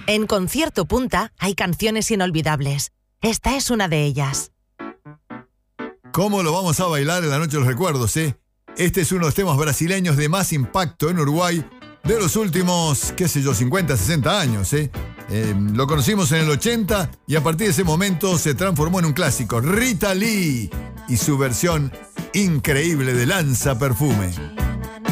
En Concierto Punta hay canciones inolvidables. Esta es una de ellas. ¿Cómo lo vamos a bailar en la noche de los recuerdos, Este es uno de los temas brasileños de más impacto en Uruguay de los últimos, 50, 60 años, Lo conocimos en el 80 y a partir de ese momento se transformó en un clásico. Rita Lee y su versión increíble de Lanza Perfume.